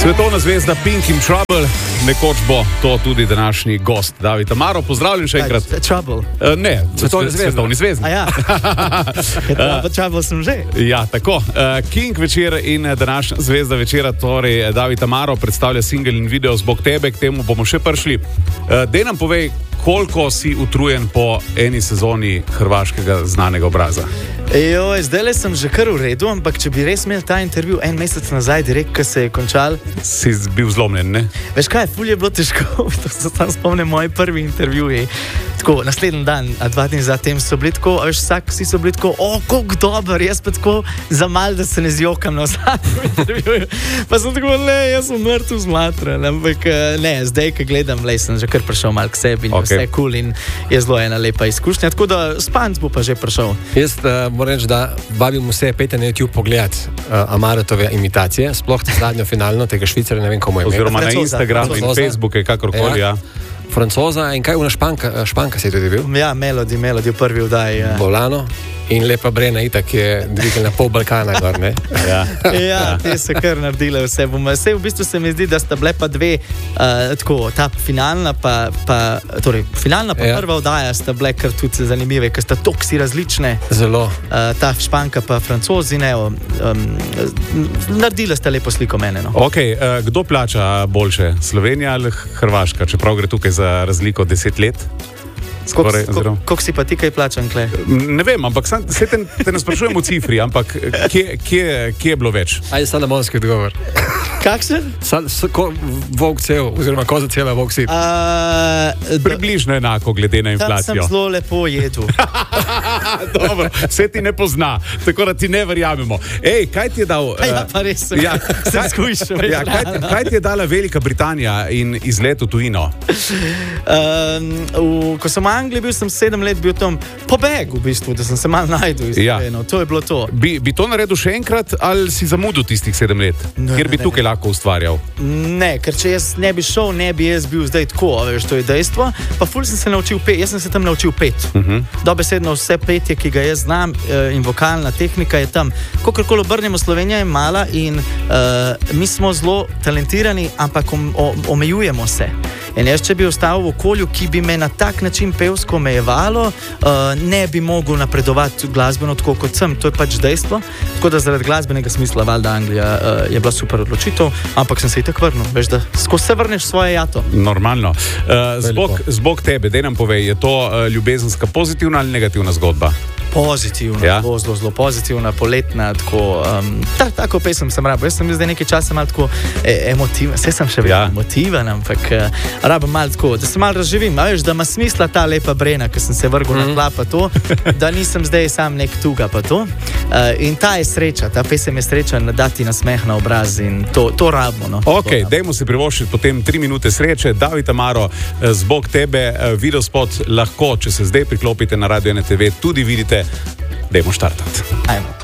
Svetovna zvezda Pink in Trouble, nekoč bo to tudi današnji gost David Amaro. Pozdravljen še enkrat. Trouble? Ne, Svetovni zvezda. Ja, Trouble sem že. Ja, tako. King večer in današnja zvezda večera, torej David Amaro predstavlja single in video Zbog tebe, k temu bomo še prišli. Dej nam povej, koliko si utrujen po eni sezoni hrvaškega znanega obraza? Zdaj le sem že kar v redu, ampak če bi res imel ta intervju en mesec nazaj, direkt, ko se je končal. Si bil zlomljen, ne? Veš kaj, ful je bilo težko, to se tam spomnim moji prvi intervjuji. Tako, naslednji dan, a 2 dni zatem so bili tako, a veš, vsi so bili tako, koliko dober, jaz pa tako za mal, da se ne zjokam na vsakem intervjuju. Pa sem tako, jaz sem mrtev zmatran, ampak ne, zdaj, ko gledam, sem že kar prišel mal k sebi in vse cool in je zelo ena lepa izkušnja, tako da spanc bo pa že prišel. Jaz moram reči, da vabim vse, pejte na YouTube pogledat Amarotove imitacije, sploh zadnjo finalno tega Švicarja, ne vem komu je ime. Oziroma na Instagramu in Facebooku, kakorkoli, ja. Francoza in kaj una španka se je tudi bil? Ja, Melody v prvi vdaji. Bolano in Lepa Brena itak je dvigal na pol Balkana gor, ne? Ja, te so kar naredile vse. Vse v bistvu se mi zdi, da sta bile pa dve, tako, ta finalna torej finalna pa prva vdaja sta bile kar tudi zanimive, ker sta toksi različne. Zelo. Ta Španka pa Francozi, naredile sta lepo sliko mene, no. Ok, kdo plača boljše? Slovenija ali Hrvaška? Čeprav gre tukaj za razliko 10 let? Koliko si pa ti kaj plačan, Kle? Ne vem, ampak se te ne sprašujem v cifri, ampak kje je bilo več? Ajde, salamonski odgovor. Kakšen? Volk cel, oziroma koza cela volk sit. Približno enako, glede na inflacijo. Tam sem zelo lepo jedel. Dobro, vse ti ne pozna, tako da ti ne verjamemo. Ej, kaj ti je dal... Ja, pa res sem. Ja, kaj ti je dala Velika Britanija in izlet v tujino? Ko sem v Angliji bil, sem 7 let bil tam pobeg, v bistvu, da sem se malo najdel. To je bilo to. Bi to naredil še enkrat ali si zamudil tistih 7 let? Kjer bi tukaj lahko ustvarjal? Ne, ker če jaz ne bi šel, ne bi jaz bil zdaj tako, veš, to je dejstvo. Pa ful sem se naučil pet, jaz sem se tam naučil pet. Dobesedno vse petje, ki ga jaz znam in vokalna tehnika je tam. Kakorkoli obrnemo, Slovenija je mala in mi smo zelo talentirani, ampak omejujemo se. In jaz, če bi ostal v okolju, ki bi me na tak način pevsko omejevalo, ne bi mogel napredovati glasbeno tako kot sem. To je pač dejstvo. Tako da zaradi glasbenega smisla valjda Anglija je bila super odločitev, ampak sem se itak vrnil. Veš, da skozi se vrneš svoje jato. Normalno. Zbog tebe, dej nam povej, je to ljubezenska pozitivna ali negativna zgodba? Pozitivna, ja? Zelo pozitivna, poletna, tako pesem sem rabo. Jaz sem bil zdaj nekaj časa malo tako emotiven, vse sem še emotiven, ampak rabim malo tako, da se malo razživim, veš, da ima smisla ta Lepa Brena, ker sem se vrgel na tla pa to, da nisem zdaj sam nek tuga pa to. In ta je sreča, ta pesem je sreča, dati nasmeh na obraz in to rabimo. No. Ok, dajmo si privoščiti potem 3 minute sreče. David Amaro, Zbog tebe, videospot lahko, če se zdaj priklopite na Radio 1 TV, tudi vidite. Dajmo štartati. Ajmo.